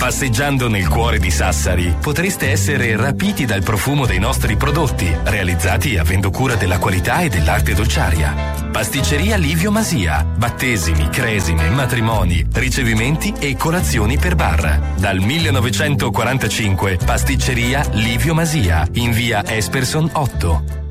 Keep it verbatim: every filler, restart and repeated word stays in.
Passeggiando nel cuore di Sassari potreste essere rapiti dal profumo dei nostri prodotti, realizzati avendo cura della qualità e dell'arte dolciaria. Pasticceria Livio Masia, battesimi, cresime, matrimoni, ricevimenti e colazioni per bar. Dal millenovecentoquarantacinque Pasticceria Livio Masia, in via Esperson otto.